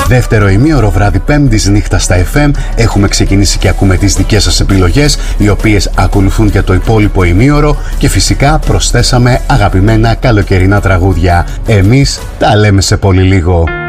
Δεύτερο ημίωρο βράδυ Πέμπτης νύχτα στα FM. Έχουμε ξεκινήσει και ακούμε τις δικές σας επιλογές, οι οποίες ακολουθούν για το υπόλοιπο ημίωρο, και φυσικά προσθέσαμε αγαπημένα καλοκαιρινά τραγούδια. Εμείς τα λέμε σε πολύ λίγο.